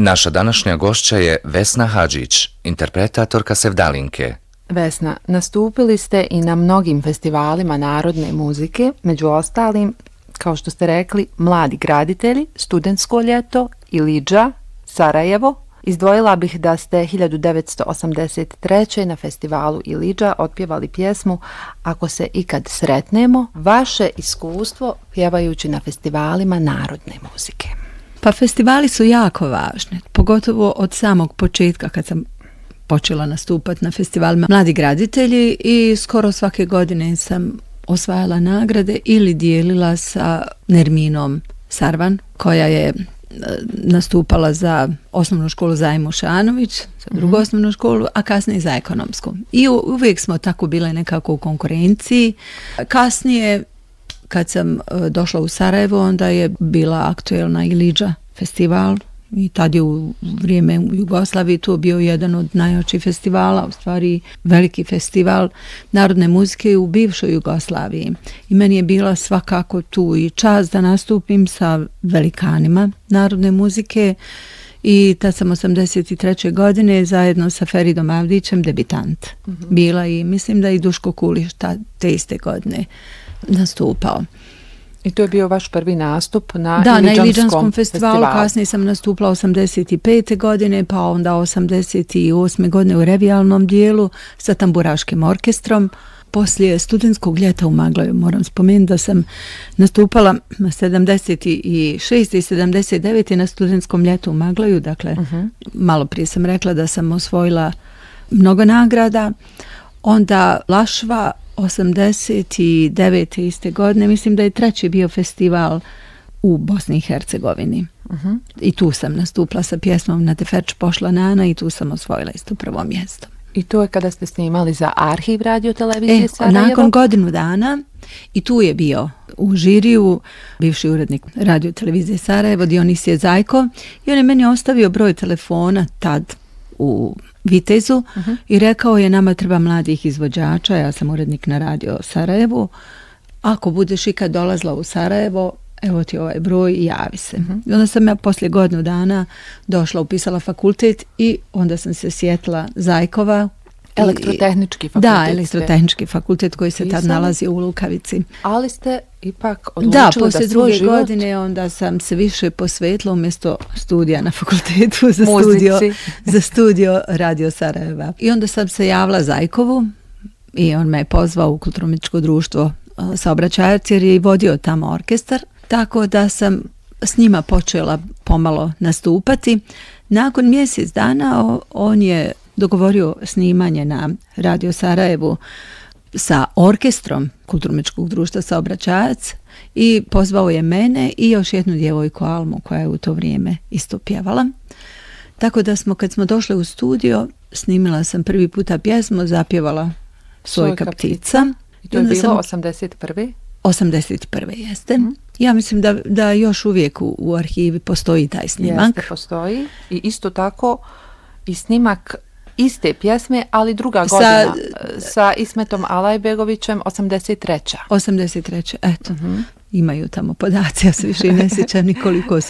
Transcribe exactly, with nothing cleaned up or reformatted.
Naša današnja gošća je Vesna Hadžić, interpretatorka Sevdalinke. Vesna, nastupili ste i na mnogim festivalima narodne muzike, među ostalim, kao što ste rekli, Mladi graditelji, Studentsko ljeto, Ilidža, Sarajevo. Izdvojila bih da ste hiljadu devetsto osamdeset treće. na festivalu Ilidža otpjevali pjesmu Ako se ikad sretnemo. Vaše iskustvo pjevajući na festivalima narodne muzike. Pa festivali su jako važni, pogotovo od samog početka kad sam počela nastupati na festivalima Mladi graditelji i skoro svake godine sam osvajala nagrade ili dijelila sa Nerminom Sarvan, koja je nastupala za osnovnu školu Zajmo Šanović, za drugu mm-hmm. osnovnu školu, a kasnije za ekonomsku. I uvijek smo tako bile nekako u konkurenciji. Kasnije, kad sam došla u Sarajevo, onda je bila aktuelna Ilidža festival i tad je u vrijeme u Jugoslaviji to bio jedan od najjačih festivala, u stvari veliki festival narodne muzike u bivšoj Jugoslaviji. I meni je bila svakako tu i čast da nastupim sa velikanima narodne muzike i tad sam osamdeset treće. godine zajedno sa Feridom Avdićem debitant mm-hmm. bila i mislim da i Duško Kuliš te iste godine nastupao. I to je bio vaš prvi nastup na da, Ilidžanskom na Ilidžanskom festivalu. festivalu. Kasnije sam nastupila osamdeset pete. godine, pa onda osamdeset osme. godine u revijalnom dijelu sa tamburaškim orkestrom. Poslije studentskog ljeta u Magloju, moram spomenuti da sam nastupala sedamdeset šeste. i sedamdeset devete. na studentskom ljetu u Magloju. Dakle, uh-huh. malo prije sam rekla da sam osvojila mnogo nagrada. Onda Lašva osamdeset devete. iste godine, mislim da je treći bio festival u Bosni i Hercegovini. Uh-huh. I tu sam nastupila sa pjesmom Na Teferč pošla Nana i tu sam osvojila isto prvo mjesto. I to je kada ste snimali za arhiv radio televizije e, Sarajevo? Nakon godinu dana i tu je bio u žiriju bivši urednik radio televizije Sarajevo, Dionisije Zajko, i on je meni ostavio broj telefona tad u Vitezu uh-huh. i rekao je nama treba mladih izvođača, ja sam urednik na radio Sarajevu, ako budeš ikad dolazla u Sarajevo, evo ti ovaj broj i javi se. Uh-huh. I onda sam ja poslije godinu dana došla, upisala fakultet i onda sam se sjetila Zajkova. Elektrotehnički fakultet. Da, elektrotehnički fakultet koji se tad nalazi u Lukavici. Ali ste ipak odlučili da, da poslije da druge život... godine onda sam se više posvetila umjesto studija na fakultetu za studio, za studio Radio Sarajeva. I onda sam se javila Zajkovu i on me je pozvao u Kulturno-umjetničko društvo Saobraćajac jer je vodio tamo orkestar. Tako da sam s njima počela pomalo nastupati. Nakon mjesec dana on je dogovorio snimanje na Radio Sarajevu sa orkestrom Kulturno-umjetničkog društva Saobraćajac i pozvao je mene i još jednu djevojku Almu koja je u to vrijeme isto pjevala. Tako da smo, kad smo došli u studio, snimila sam prvi puta pjesmu, zapjevala Sojka ptica. I to je bilo sam... osamdeset prve. osamdeset prve. jeste. Mm. Ja mislim da, da još uvijek u, u arhivi postoji taj snimak. Jeste, postoji. I isto tako i snimak iste pjesme, ali druga godina sa, sa Ismetom Alajbegovićem, osamdeset treća. osamdeset treća. Eto. Mm-hmm. Imaju tamo podaci, ja se više ne sjećam nikoliko